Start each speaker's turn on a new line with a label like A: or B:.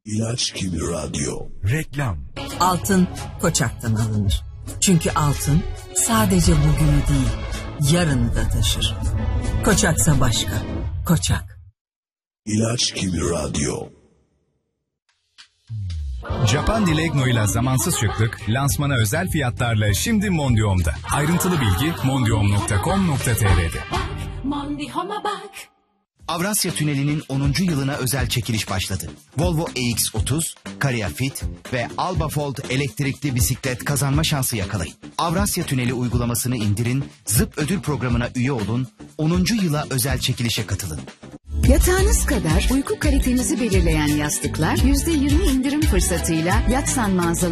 A: İlaç gibi radyo.
B: Reklam.
C: Altın Koçak'tan alınır. Çünkü altın sadece bugünü değil, yarını da taşır. Koçaksa başka. Koçak.
A: İlaç gibi radyo.
B: Japan Dilegno ile zamansız şıklık lansmana özel fiyatlarla şimdi Mondium'da. Ayrıntılı bilgi mondium.com.tr'de.
D: Mondihom'a bak.
E: Avrasya Tüneli'nin 10. yılına özel çekiliş başladı. Volvo EX30, Caria Fit ve Alba Fold elektrikli bisiklet kazanma şansı yakalayın. Avrasya Tüneli uygulamasını indirin, Zıp ödül programına üye olun, 10. yıla özel çekilişe katılın.
F: Yatağınız kadar uyku kalitenizi belirleyen yastıklar %20 indirim fırsatıyla Yatsan mağazalarında